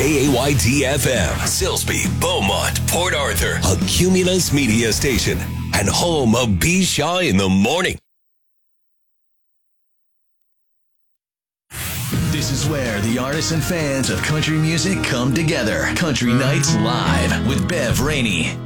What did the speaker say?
KAYT-FM, Silsbee, Beaumont, Port Arthur, a Cumulus media station, and home of B. Shaw in the Morning. This is where the artists and fans of country music come together. Country Nights Live with Bev Rainey.